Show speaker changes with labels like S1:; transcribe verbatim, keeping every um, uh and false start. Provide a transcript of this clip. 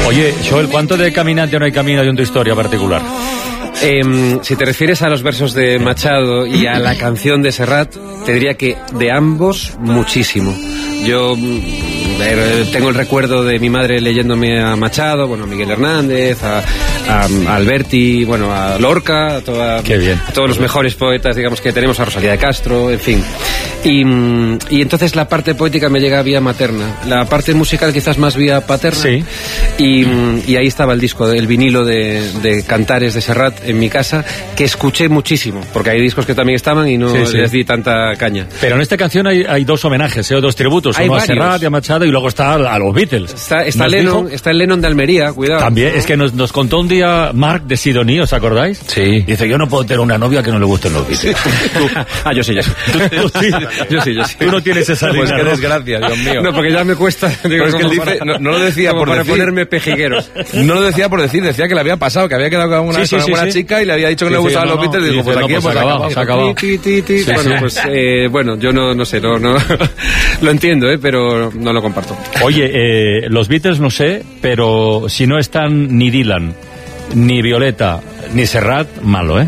S1: Oye, Joel, ¿cuánto de caminante no hay camino de tu historia particular?
S2: Eh, si te refieres a los versos de Machado y a la canción de Serrat, te diría que de ambos, muchísimo. Yo eh, tengo el recuerdo de mi madre leyéndome a Machado, bueno, a Miguel Hernández, a, a, a Alberti, bueno, a Lorca, a, toda,
S1: Qué bien.
S2: a todos los mejores poetas, digamos, que tenemos, a Rosalía de Castro, en fin. Y, y entonces la parte poética me llega vía materna, la parte musical quizás más vía paterna.
S1: Sí.
S2: Y, y ahí estaba el disco, el vinilo de, de Cantares de Serrat en mi casa, que escuché muchísimo, porque hay discos que también estaban y no
S1: Sí, sí.
S2: les di tanta caña.
S1: Pero en esta canción hay, hay dos homenajes, ¿eh? O dos tributos,
S2: Hay
S1: uno
S2: varios.
S1: a Serrat y a Machado, y luego está a los Beatles.
S2: Está, está,
S1: ¿Nos
S2: Lennon,
S1: dijo?
S2: está el Lennon de Almería, cuidado.
S1: También, es que nos, nos contó un día Mark de Sidoní, ¿os acordáis?
S3: Sí.
S1: Dice, yo no puedo tener una novia que no le gusten los Beatles.
S2: Ah, yo sí, yo sí.
S1: Tú sí.
S2: Yo sí, yo sí.
S1: Tú no tienes esa línea,
S3: Pues qué
S1: ¿no?
S3: desgracia, Dios mío.
S2: No, porque ya me cuesta. Digo,
S3: Pero es que él
S2: como
S3: dice,
S2: para-
S3: no, no lo decía
S2: como
S3: por
S2: para
S3: decir.
S2: ponerme pejigueros.
S3: No lo decía por decir, decía que le había pasado, que había quedado con una,
S1: Sí, sí,
S3: con
S1: sí,
S3: una
S1: sí.
S3: chica y le había dicho que
S1: Sí,
S3: le
S1: sí,
S3: gustaban
S1: no,
S3: los
S1: no.
S3: Beatles y
S1: Y
S3: dijo, pues
S1: dice,
S3: aquí
S1: no,
S3: hemos
S1: pues
S3: acabado.
S1: acabado, se ha acabado.
S2: Ti, ti, ti.
S1: Sí,
S2: Bueno,
S1: sí.
S2: pues eh, bueno, yo no, no sé, no, no lo entiendo, eh, pero no lo comparto.
S1: Oye, eh, los Beatles no sé, pero si no están ni Dylan, ni Violeta, ni Serrat, malo, ¿eh?